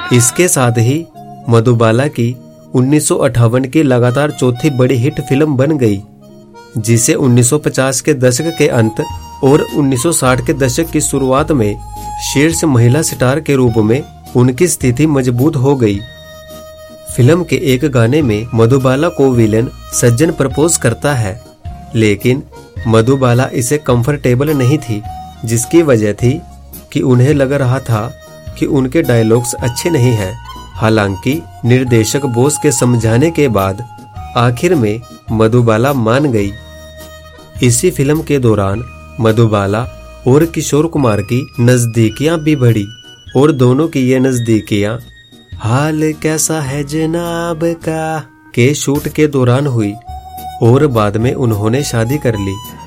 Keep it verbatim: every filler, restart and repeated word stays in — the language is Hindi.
इसके साथ ही मधुबाला की उन्नीस सौ अट्ठावन की लगातार चौथी बड़ी हिट फिल्म बन गई, जिसे उन्नीस सौ पचास के दशक के अंत और उन्नीस सौ साठ के दशक की शुरुआत में शीर्ष महिला स्टार के रूप में उनकी स्थिति मजबूत हो गई। फिल्म के एक गाने में मधुबाला को विलेन सज्जन प्रपोज करता है, लेकिन मधुबाला इसे कंफर्टेबल नहीं थी, जिसकी वजह थी कि उन्हें लग रहा था कि उनके डायलॉग्स अच्छे नहीं हैं। हालांकि निर्देशक बोस के समझाने के बाद आखिर में मधुबाला मान गई। इसी फिल्म के दौरान मधुबाला और किशोर कुमार की नजदीकियां भी बढ़ी और दोनों की ये नजदीकियां हाल कैसा है जनाब का के शूट के दौरान हुई और बाद में उन्होंने शादी कर ली।